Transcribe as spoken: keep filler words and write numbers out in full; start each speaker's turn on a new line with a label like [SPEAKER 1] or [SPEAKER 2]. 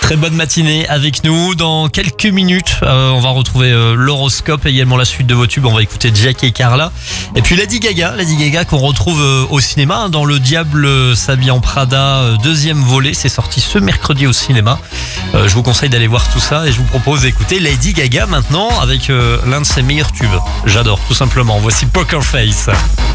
[SPEAKER 1] Très bonne matinée avec nous. Dans quelques minutes, euh, on va retrouver euh, l'horoscope et également la suite de vos tubes. On va écouter Jack et Carla. Et puis Lady Gaga, Lady Gaga qu'on retrouve euh, au cinéma hein, dans Le Diable s'habille en Prada, euh, deuxième volet. C'est sorti ce mercredi au cinéma. Euh, je vous conseille d'aller voir tout ça et je vous propose d'écouter Lady Gaga maintenant avec euh, l'un de ses meilleurs tubes. J'adore, tout simplement. Voici Poker Face.